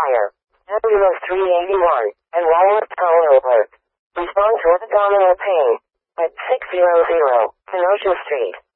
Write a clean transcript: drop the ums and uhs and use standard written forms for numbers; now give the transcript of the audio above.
fire. Ambulance 381 and wireless call alert. Respond to abdominal pain at 600 Kenosha Street.